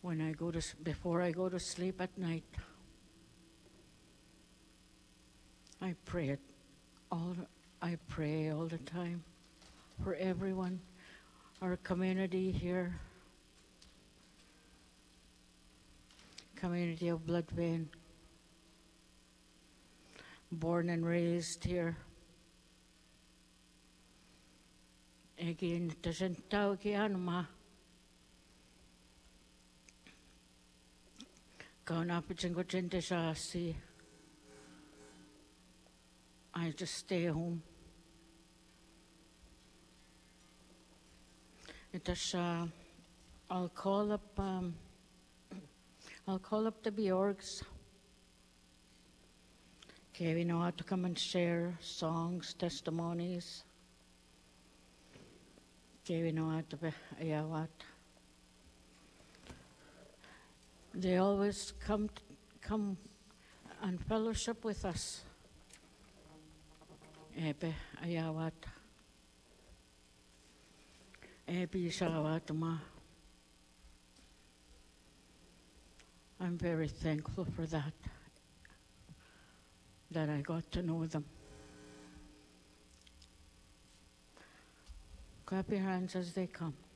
when I go to before I go to sleep at night. I pray I pray all the time for everyone, our community here, community of Blood Vein, born and raised here. Again, doesn't tao ma. I just stay home. I'll call up the Bjorgs. Okay, we know how to come and share songs, testimonies. Okay, we know how to be ayawat. They always come and fellowship with us. Ebe ayawat. Ebe shawatuma. I'm very thankful for that I got to know them. Clap your hands as they come.